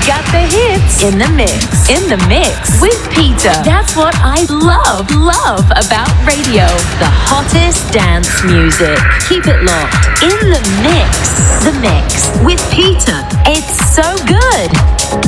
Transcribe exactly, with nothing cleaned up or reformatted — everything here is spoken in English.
got the hits in the mix. In the mix with Peter. That's what I love, love about radio. The hottest dance music. Keep it locked. In the mix. The mix with Peter.